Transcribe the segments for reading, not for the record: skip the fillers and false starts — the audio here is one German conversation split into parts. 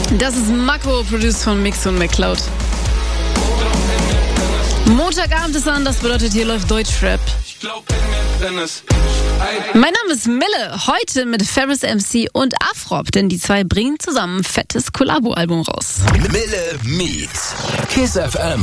Das ist Mako, produced von Mix und McCloud. Montagabend ist an, das bedeutet, hier läuft Deutschrap. Mein Name ist Mille, heute mit Ferris MC und Afrop, denn die zwei bringen zusammen ein fettes Kollabo-Album raus. Mille meets Kiss FM.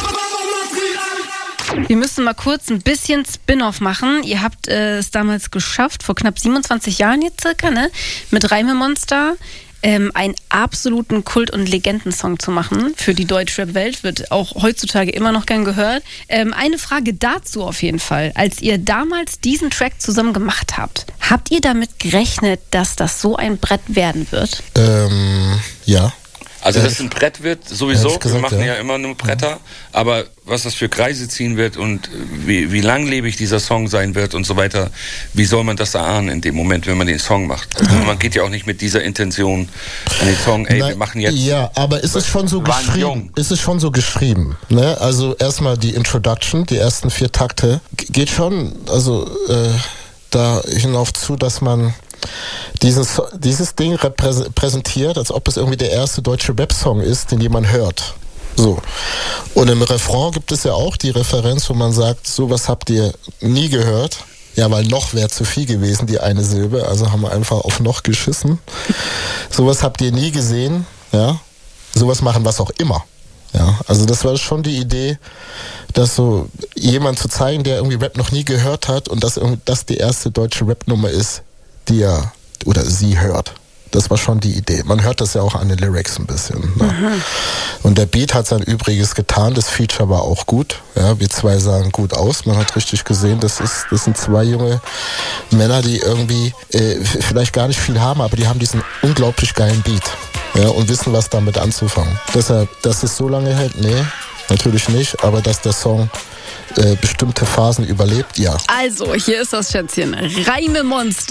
Wir müssen mal kurz ein bisschen Spin-off machen. Ihr habt es damals geschafft, vor knapp 27 Jahren jetzt circa, ne, mit Reimemonster einen absoluten Kult- und Legendensong zu machen für die Deutschrap-Welt. Wird auch heutzutage immer noch gern gehört. Eine Frage dazu auf jeden Fall. Als ihr damals diesen Track zusammen gemacht habt ihr damit gerechnet, dass das so ein Brett werden wird? Ja. Also, dass ein Brett wird, sowieso. Gesagt, wir machen ja immer nur Bretter. Aber was das für Kreise ziehen wird und wie langlebig dieser Song sein wird und so weiter, wie soll man das erahnen in dem Moment, wenn man den Song macht? Also man geht ja auch nicht mit dieser Intention an den Song, wir machen jetzt... Ja, aber ist es schon so geschrieben? Ist es schon so geschrieben? Ne? Also erstmal die Introduction, die ersten 4 Takte, geht schon da hinauf zu, dass man dieses Ding repräsentiert, als ob es irgendwie der erste deutsche Rap-Song ist, den jemand hört. So. Und im Refrain gibt es ja auch die Referenz, wo man sagt, sowas habt ihr nie gehört. Ja, weil noch wäre zu viel gewesen, die eine Silbe. Also haben wir einfach auf noch geschissen. Sowas habt ihr nie gesehen. Ja. Sowas machen was auch immer. Ja, also das war schon die Idee, dass so jemand zu zeigen, der irgendwie Rap noch nie gehört hat und dass das die erste deutsche Rap-Nummer ist, die er oder sie hört. Das war schon die Idee. Man hört das ja auch an den Lyrics ein bisschen. Ne? Und der Beat hat sein Übriges getan. Das Feature war auch gut. Ja, wir zwei sahen gut aus. Man hat richtig gesehen, das sind 2 junge Männer, die irgendwie vielleicht gar nicht viel haben, aber die haben diesen unglaublich geilen Beat. Ja, und wissen, was damit anzufangen. Deshalb, dass es so lange hält, nee, natürlich nicht. Aber dass der Song bestimmte Phasen überlebt, ja. Also, hier ist das Schätzchen. Reimemonster.